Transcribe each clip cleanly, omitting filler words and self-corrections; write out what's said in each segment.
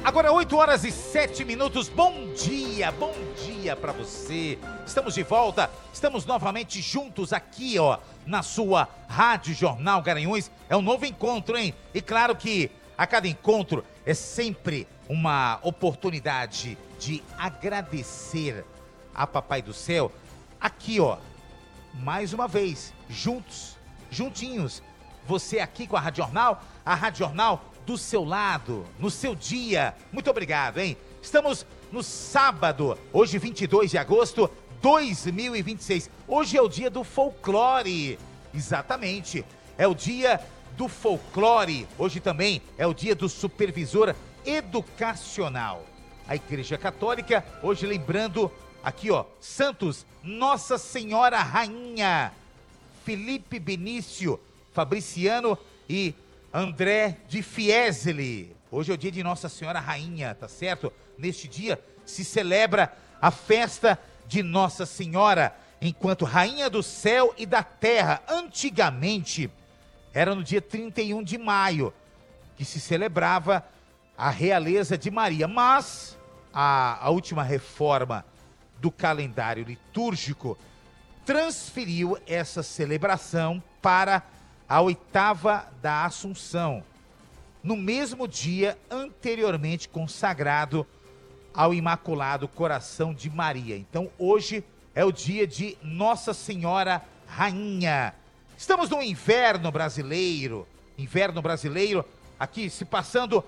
Agora 8 horas e 7 minutos, bom dia pra você. Estamos de volta, estamos novamente juntos aqui, na sua Rádio Jornal Garanhuns. É um novo encontro, hein? E claro que a cada encontro é sempre uma oportunidade de agradecer a Papai do Céu. Aqui, mais uma vez, juntinhos, você aqui com a Rádio Jornal, a Rádio Jornal do seu lado, no seu dia. Muito obrigado, hein? Estamos no sábado, hoje 22 de agosto de 2026. Hoje é o dia do folclore. Exatamente, é o dia do folclore. Hoje também é o dia do supervisor educacional. A Igreja Católica, hoje lembrando aqui, santos Nossa Senhora Rainha, Felipe Benício, Fabriciano e André de Fiesole. Hoje é o dia de Nossa Senhora Rainha, tá certo? Neste dia se celebra a festa de Nossa Senhora, enquanto Rainha do Céu e da Terra. Antigamente, era no dia 31 de maio, que se celebrava a realeza de Maria. Mas a última reforma do calendário litúrgico transferiu essa celebração para a oitava da Assunção, no mesmo dia anteriormente consagrado ao Imaculado Coração de Maria. Então hoje é o dia de Nossa Senhora Rainha. Estamos no inverno brasileiro, aqui se passando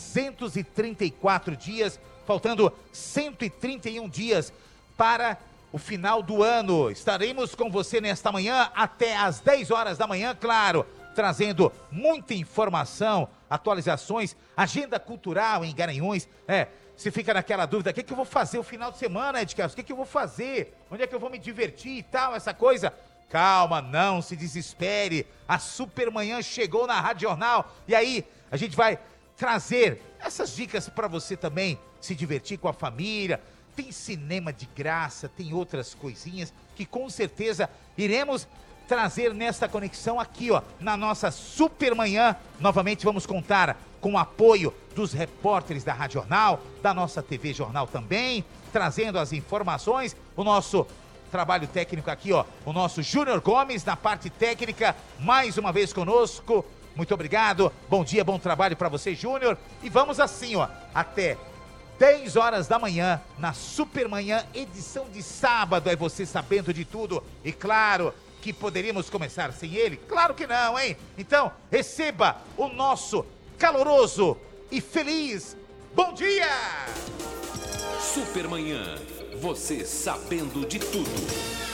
234 dias, faltando 131 dias para o final do ano. Estaremos com você nesta manhã até às 10 horas da manhã, claro, trazendo muita informação, atualizações, agenda cultural em Garanhuns. Você fica naquela dúvida, o que eu vou fazer o final de semana, Ed Carlos? O que eu vou fazer? Onde é que eu vou me divertir e tal, essa coisa? Calma, não se desespere. A Supermanhã chegou na Rádio Jornal e aí a gente vai trazer essas dicas para você também se divertir com a família. Tem cinema de graça, tem outras coisinhas que com certeza iremos trazer nesta conexão aqui, na nossa Supermanhã. Novamente vamos contar com o apoio dos repórteres da Rádio Jornal, da nossa TV Jornal também, trazendo as informações. O nosso trabalho técnico aqui, o nosso Júnior Gomes na parte técnica, mais uma vez conosco. Muito obrigado, bom dia, bom trabalho para você, Júnior. E vamos assim, até 10 horas da manhã, na Supermanhã, edição de sábado, é você sabendo de tudo. E claro que poderíamos começar sem ele? Claro que não, hein? Então, receba o nosso caloroso e feliz bom dia! Supermanhã, você sabendo de tudo.